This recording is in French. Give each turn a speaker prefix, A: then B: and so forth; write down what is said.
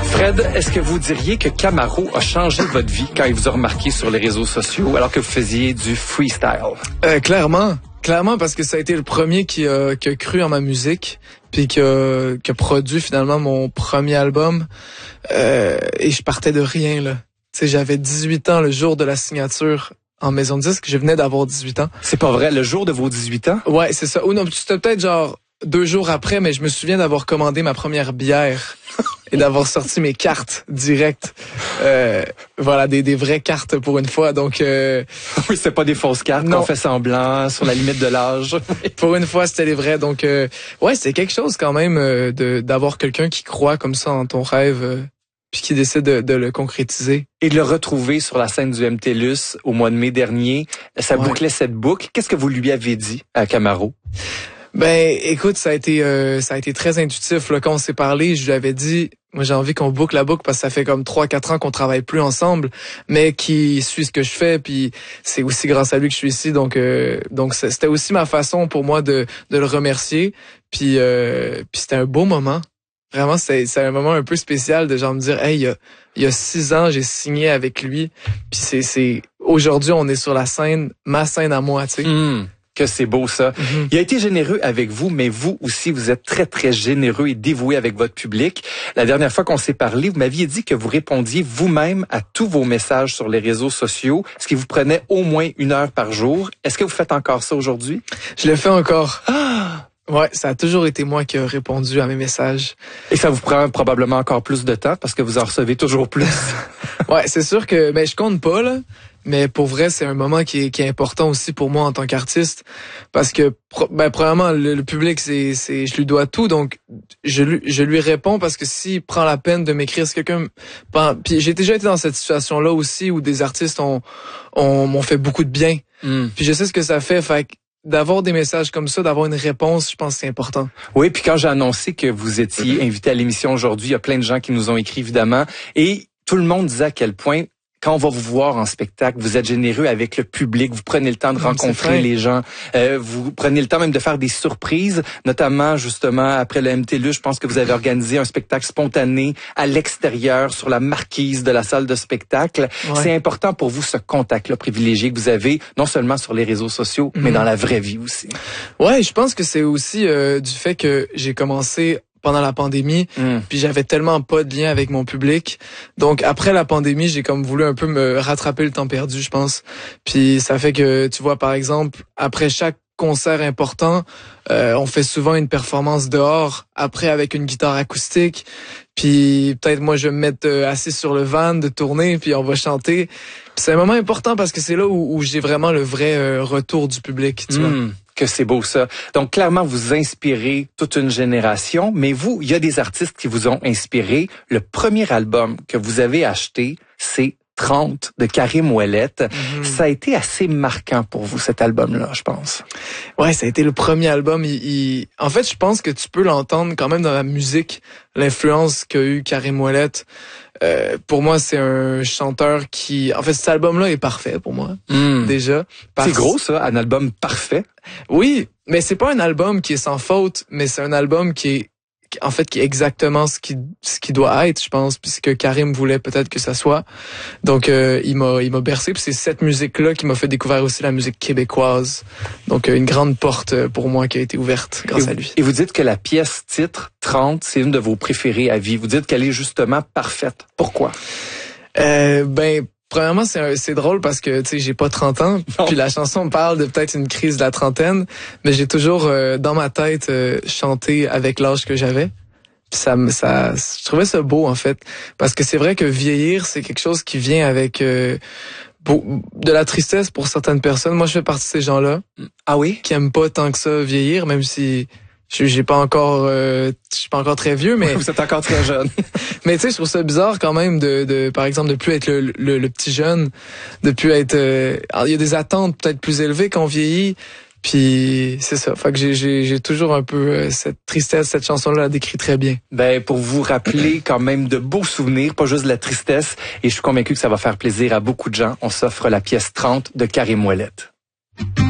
A: Fred, est-ce que vous diriez que Camaro a changé votre vie quand il vous a remarqué sur les réseaux sociaux alors que vous faisiez du freestyle?
B: Clairement, parce que ça a été le premier qui a cru en ma musique, puis qui a produit finalement mon premier album. Et je partais de rien, là. Tu sais, j'avais 18 ans le jour de la signature en maison de disque. Je venais d'avoir 18 ans.
A: C'est pas vrai, le jour de vos 18 ans?
B: Ouais, c'est ça. Ou non, c'était peut-être genre 2 jours après, mais je me souviens d'avoir commandé ma première bière et d'avoir sorti mes cartes directes. Voilà, des vraies cartes pour une fois. Donc
A: oui, c'est pas des fausses cartes qu'on fait semblant sur la limite de l'âge.
B: Pour une fois, c'était les vrais. Donc ouais, c'est quelque chose quand même d'avoir quelqu'un qui croit comme ça en ton rêve. Puis qui décide de le concrétiser.
A: Et de le retrouver sur la scène du MTLUS au mois de mai dernier, ça bouclait cette boucle. Qu'est-ce que vous lui avez dit à Camaro?
B: Ben, écoute, ça a été très intuitif. Là, quand on s'est parlé, je lui avais dit, moi j'ai envie qu'on boucle la boucle parce que ça fait comme 3-4 ans qu'on travaille plus ensemble, mais qui suit ce que je fais, puis c'est aussi grâce à lui que je suis ici. Donc c'était aussi ma façon pour moi de le remercier. Puis c'était un beau moment. Vraiment, c'est un moment un peu spécial de genre me dire, hey, il y a 6 ans, j'ai signé avec lui. Puis c'est aujourd'hui, on est sur la scène, ma scène à moi, tu sais.
A: Que c'est beau ça. Il a été généreux avec vous, mais vous aussi, vous êtes très, très généreux et dévoué avec votre public. La dernière fois qu'on s'est parlé, vous m'aviez dit que vous répondiez vous-même à tous vos messages sur les réseaux sociaux, ce qui vous prenait au moins 1 heure par jour. Est-ce que vous faites encore ça aujourd'hui?
B: Je le fais encore. Ouais, ça a toujours été moi qui ai répondu à mes messages.
A: Et ça vous prend probablement encore plus de temps parce que vous en recevez toujours plus.
B: Ouais, c'est sûr que je compte pas là, mais pour vrai, c'est un moment qui est important aussi pour moi en tant qu'artiste parce que premièrement le public je lui dois tout, donc je lui réponds parce que s'il prend la peine de m'écrire, c'est quelqu'un. Puis j'ai déjà été dans cette situation là aussi où des artistes m'ont fait beaucoup de bien. Puis je sais ce que ça fait d'avoir des messages comme ça, d'avoir une réponse, je pense que c'est important.
A: Oui, puis quand j'ai annoncé que vous étiez invité à l'émission aujourd'hui, il y a plein de gens qui nous ont écrit, évidemment, et tout le monde disait à quel point, quand on va vous voir en spectacle, vous êtes généreux avec le public, vous prenez le temps de rencontrer les gens, vous prenez le temps même de faire des surprises, notamment justement après le MTLUS, je pense que vous avez organisé un spectacle spontané à l'extérieur sur la marquise de la salle de spectacle. Ouais. C'est important pour vous ce contact-là privilégié que vous avez, non seulement sur les réseaux sociaux, mais dans la vraie vie aussi.
B: Ouais, je pense que c'est aussi du fait que j'ai commencé pendant la pandémie, puis j'avais tellement pas de lien avec mon public. Donc après la pandémie, j'ai comme voulu un peu me rattraper le temps perdu, je pense. Puis ça fait que, tu vois, par exemple, après chaque concert important, on fait souvent une performance dehors, après avec une guitare acoustique. Puis peut-être moi je vais me mettre assis sur le van de tournée, puis on va chanter. Puis c'est un moment important parce que c'est là où j'ai vraiment le vrai retour du public, tu vois.
A: Que c'est beau ça. Donc clairement, vous inspirez toute une génération, mais vous, il y a des artistes qui vous ont inspiré. Le premier album que vous avez acheté, c'est 30 de Karim Ouellet. Ça a été assez marquant pour vous, cet album-là, je pense.
B: Ouais, ça a été le premier album. En fait, je pense que tu peux l'entendre quand même dans la musique, l'influence qu'a eu Karim Ouellet. Pour moi, c'est un chanteur qui... En fait, cet album-là est parfait pour moi, déjà.
A: C'est gros, ça, un album parfait.
B: Oui, mais c'est pas un album qui est sans faute, mais c'est un album qui est exactement ce qui doit être, je pense, puis ce que Karim voulait peut-être que ça soit. Donc il m'a bercé, puis c'est cette musique-là qui m'a fait découvrir aussi la musique québécoise. Donc une grande porte pour moi qui a été ouverte grâce à lui.
A: Et vous dites que la pièce titre 30, c'est une de vos préférées à vie. Vous dites qu'elle est justement parfaite. Pourquoi?
B: Premièrement, c'est drôle parce que tu sais, j'ai pas 30 ans, puis la chanson parle de peut-être une crise de la trentaine, mais j'ai toujours dans ma tête chanté avec l'âge que j'avais. Puis je trouvais ça beau en fait, parce que c'est vrai que vieillir, c'est quelque chose qui vient avec de la tristesse pour certaines personnes. Moi, je fais partie de ces gens-là.
A: Ah oui?
B: Qui aiment pas tant que ça vieillir, même si je suis pas encore très vieux, mais
A: vous êtes encore très jeune.
B: Mais tu sais, je trouve ça bizarre quand même de par exemple de plus être le petit jeune, de plus être il y a des attentes peut-être plus élevées quand on vieillit. Puis c'est ça, fait que j'ai toujours un peu cette tristesse, cette chanson-là la décrit très bien.
A: Pour vous rappeler quand même de beaux souvenirs, pas juste de la tristesse, et je suis convaincu que ça va faire plaisir à beaucoup de gens. On s'offre la pièce 30 de Karim Ouellet.